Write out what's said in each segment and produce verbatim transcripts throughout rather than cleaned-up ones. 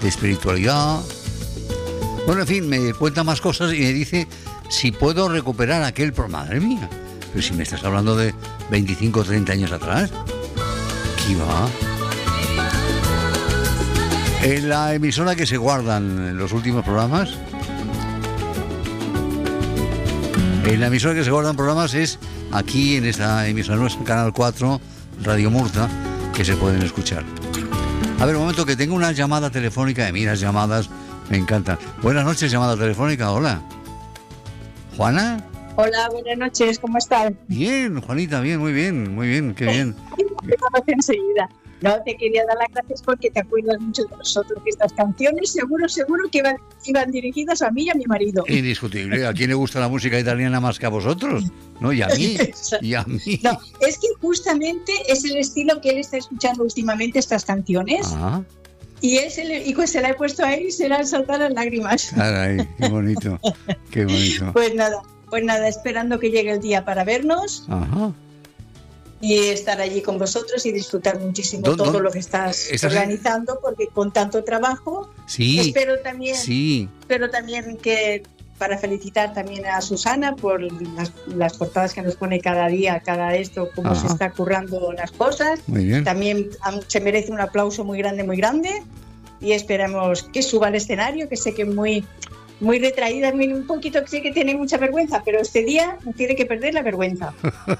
de espiritualidad. Bueno, en fin, me cuenta más cosas y me dice si puedo recuperar aquel programa. Madre mía, pero si me estás hablando de veinticinco o treinta años atrás. ¿Qué va? En la emisora que se guardan los últimos programas, en la emisora que se guardan programas es aquí en esta emisora nuestra, Canal cuatro, Radio Murcia, que se pueden escuchar. A ver, un momento, que tengo una llamada telefónica. De miras llamadas, me encantan. Buenas noches, llamada telefónica, hola. ¿Juana? Hola, buenas noches, ¿cómo estás? Bien, Juanita, bien, muy bien, muy bien, qué bien. Te conocí enseguida. No, te quería dar las gracias porque te acuerdas mucho de nosotros, que estas canciones seguro, seguro que iban, iban dirigidas a mí y a mi marido. Indiscutible. ¿A quién le gusta la música italiana más que a vosotros? No, y a mí, y a mí. No, es que justamente es el estilo que él está escuchando últimamente, estas canciones. Ah. Y, es el, y pues se la he puesto a él y se le han saltado las lágrimas. Caray, qué bonito, qué bonito. Pues nada, pues nada, esperando que llegue el día para vernos. Ajá. Y estar allí con vosotros y disfrutar muchísimo ¿Dó, todo dó, lo que estás, estás organizando, porque con tanto trabajo, sí, espero también, sí. espero también que para felicitar también a Susana por las, las portadas que nos pone cada día, cada esto, cómo Ajá. se está currando las cosas. Muy bien. También se merece un aplauso muy grande, muy grande, y esperamos que suba al escenario, que sé que muy... muy retraída, muy, un poquito, sé que tiene mucha vergüenza, pero este día tiene que perder la vergüenza.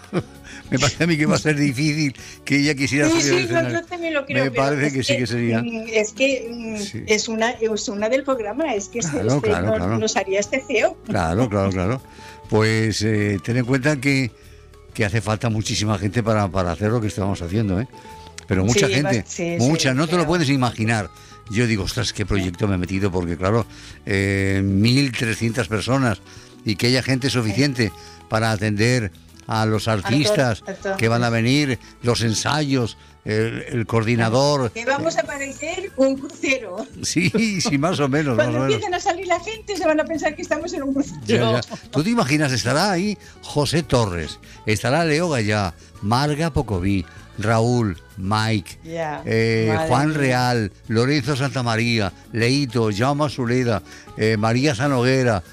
Me parece a mí que va a ser difícil que ella quisiera sí, subir al sí, escenario. yo también lo creo. Me parece que, que sí que sería. Es que sí. es, una, es una del programa, es que claro, este, claro, no, claro. nos haría este feo. Claro, claro, claro. Pues eh, ten en cuenta que, que hace falta muchísima gente para, para hacer lo que estamos haciendo, ¿eh? Pero mucha sí, gente, va, sí, mucha, sí, no te claro. lo puedes imaginar. Yo digo, ostras, qué proyecto me he metido, porque claro, eh, mil trescientas personas y que haya gente suficiente para atender a los artistas a todos, a que van a venir, los ensayos, el, el coordinador. Que vamos a parecer un crucero. Sí, sí, más o menos. Cuando más o empiecen menos. a salir la gente se van a pensar que estamos en un crucero. Ya, ya. ¿Tú te imaginas? Estará ahí José Torres, estará Leo Gallá, Marga Pocoví, Raúl, Mike, yeah, eh, Juan mía. Real, Lorenzo Santamaría, Leito, Jaume Zuleda, eh, María Sanoguera,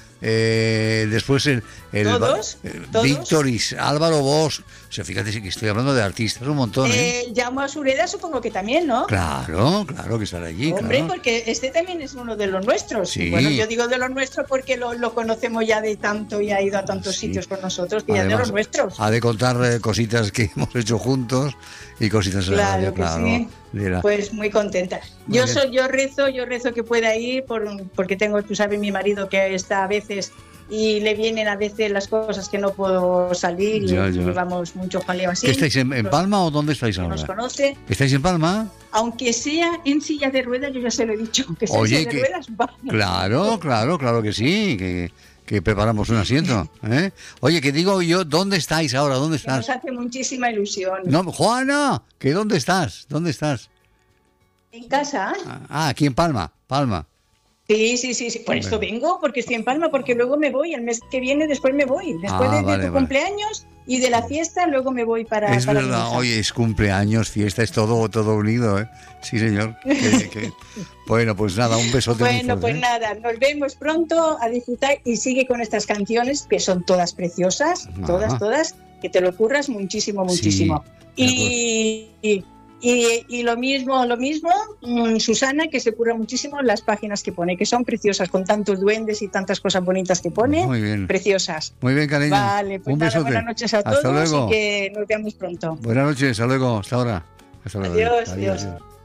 eh, después el, el ¿Todos? eh, ¿Todos? Víctoris, Álvaro Bosch. O sea, fíjate que estoy hablando de artistas un montón, ¿eh? Eh, Jaume Zuleda supongo que también, ¿no? Claro, claro que estará allí. Hombre, claro. porque este también es uno de los nuestros. Sí. Bueno, yo digo de los nuestros porque lo, lo conocemos ya de tanto y ha ido a tantos Sí. sitios con nosotros que ya Además, de los nuestros. ha de contar eh, cositas que hemos hecho juntos y cositas en la Claro radio, que claro. sí. Mira. Pues muy contenta. Muy yo bien. soy, yo rezo, yo rezo que pueda ir por, porque tengo, tú sabes, mi marido que está a veces y le vienen a veces las cosas que no puedo salir Ya, y ya. llevamos mucho jaleo así. ¿Qué estáis en, en Palma o dónde estáis Que ahora? nos conoce, ¿Estáis en Palma? aunque sea en silla de ruedas, yo ya se lo he dicho, que sea Oye, en silla que- de ruedas, vamos. Claro, claro, claro que sí, que, que preparamos un asiento. ¿eh? Oye, que digo yo, ¿dónde estáis ahora? ¿Dónde Que nos estás? hace muchísima ilusión. No, Juana, ¿que dónde estás? ¿Dónde estás? En casa. Ah, aquí en Palma, Palma. Sí, sí, sí, sí. Por Bueno. esto vengo, porque estoy en Palma, porque luego me voy, el mes que viene después me voy. Después Ah, de, de vale, tu vale. cumpleaños y de la fiesta, luego me voy para Es para verdad, mi hija. oye, es cumpleaños, fiesta, es todo, todo unido, ¿eh? Sí, señor. Que- que- Bueno, pues nada, un besote muy Bueno, fuerte. pues ¿eh? nada, nos vemos pronto a disfrutar y sigue con estas canciones que son todas preciosas, Ajá. todas, todas, que te lo curras muchísimo, Sí, muchísimo. de y, y, y- y lo mismo, lo mismo, mm, Susana, que se curra muchísimo las páginas que pone, que son preciosas, con tantos duendes y tantas cosas bonitas que pone, Muy bien. preciosas. Muy bien, cariño. Vale, pues un nada, besote. buenas noches a Hasta todos luego. y que nos veamos pronto. Buenas noches, hasta luego, hasta ahora. Hasta luego. Adiós, adiós.